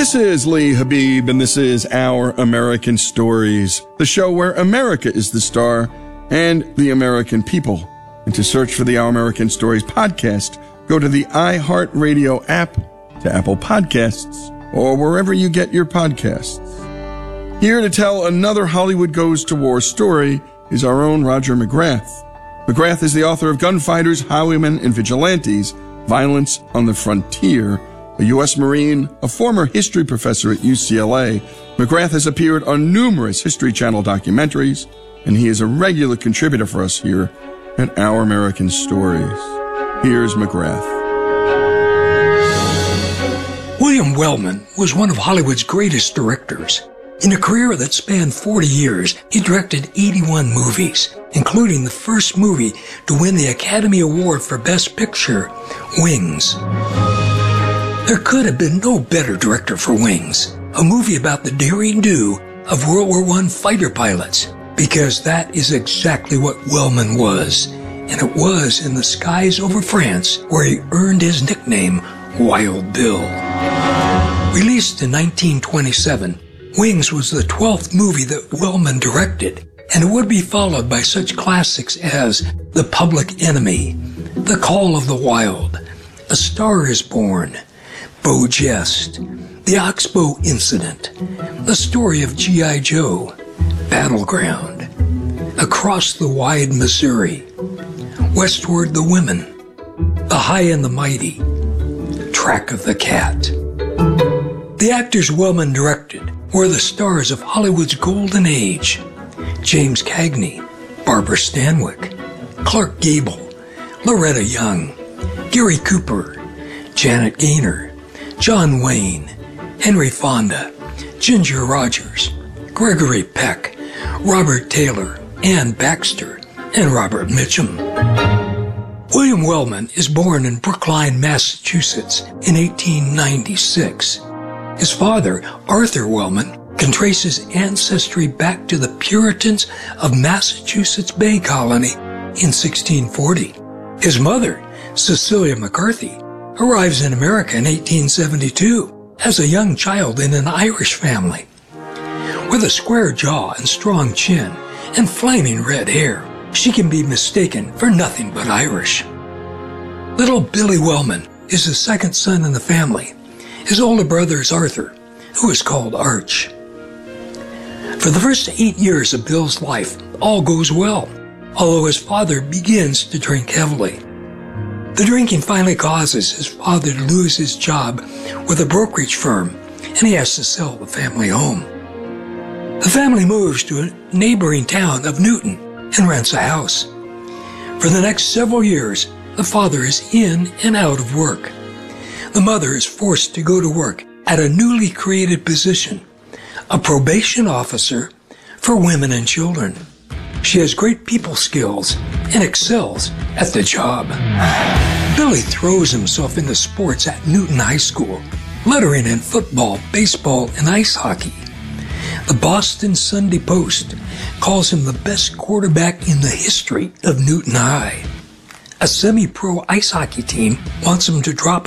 This is Lee Habib, and this is Our American Stories, the show where America is the star and the American people. And to search for the Our American Stories podcast, go to the iHeartRadio app, to Apple Podcasts, or wherever you get your podcasts. Here to tell another Hollywood Goes to War story is our own Roger McGrath. McGrath is the author of Gunfighters, Highwaymen, and Vigilantes, Violence on the Frontier. A U.S. Marine, a former history professor at UCLA, McGrath has appeared on numerous History Channel documentaries, and he is a regular contributor for us here at Our American Stories. Here's McGrath. William Wellman was one of Hollywood's greatest directors. In a career that spanned 40 years, he directed 81 movies, including the first movie to win the Academy Award for Best Picture, Wings. There could have been no better director for Wings, a movie about the daring do of World War I fighter pilots, because that is exactly what Wellman was, and it was in the skies over France where he earned his nickname, Wild Bill. Released in 1927, Wings was the 12th movie that Wellman directed, and it would be followed by such classics as The Public Enemy, The Call of the Wild, A Star is Born, Beau Geste, The Oxbow Incident, The Story of G.I. Joe, Battleground, Across the Wide Missouri, Westward the Women, The High and the Mighty, Track of the Cat. The actors Wellman directed were the stars of Hollywood's golden age: James Cagney, Barbara Stanwyck, Clark Gable, Loretta Young, Gary Cooper, Janet Gaynor, John Wayne, Henry Fonda, Ginger Rogers, Gregory Peck, Robert Taylor, Ann Baxter, and Robert Mitchum. William Wellman is born in Brookline, Massachusetts in 1896. His father, Arthur Wellman, can trace his ancestry back to the Puritans of Massachusetts Bay Colony in 1640. His mother, Cecilia McCarthy, arrives in America in 1872 as a young child in an Irish family. With a square jaw and strong chin and flaming red hair, she can be mistaken for nothing but Irish. Little Billy Wellman is the second son in the family. His older brother is Arthur, who is called Arch. For the first 8 years of Bill's life, all goes well, although his father begins to drink heavily. The drinking finally causes his father to lose his job with a brokerage firm, and he has to sell the family home. The family moves to a neighboring town of Newton and rents a house. For the next several years, the father is in and out of work. The mother is forced to go to work at a newly created position, a probation officer for women and children. She has great people skills and excels at the job. Billy throws himself into sports at Newton High School, lettering in football, baseball, and ice hockey. The Boston Sunday Post calls him the best quarterback in the history of Newton High. A semi-pro ice hockey team wants him to drop